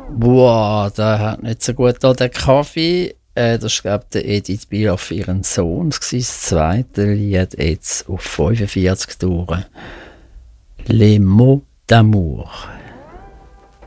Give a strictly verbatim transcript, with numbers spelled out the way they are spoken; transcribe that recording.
Boah, der hat nicht so gut da den Kaffee. Äh, das ist, glaube ich, der Edith Piaf für ihren Sohn. Das war das zweite Lied jetzt auf fünfundvierzig Touren. Les mots d'amour.